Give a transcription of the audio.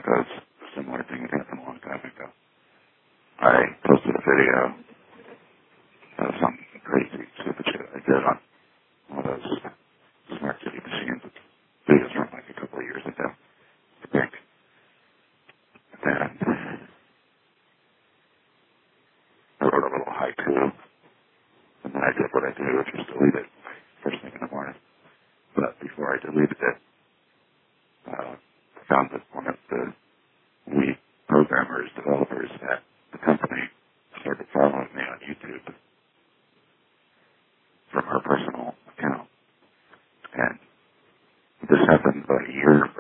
because a similar thing had happened a long time ago. I posted a video of some crazy, stupid shit I did on one of those Smart City machines. Videos from like a couple of years ago, I think. And I wrote a little haiku, and then I did what I do, which was delete it first thing in the morning. But before I deleted it, I found that one of the lead programmers, developers at the company started following me on YouTube from her personal account. And this happened about a year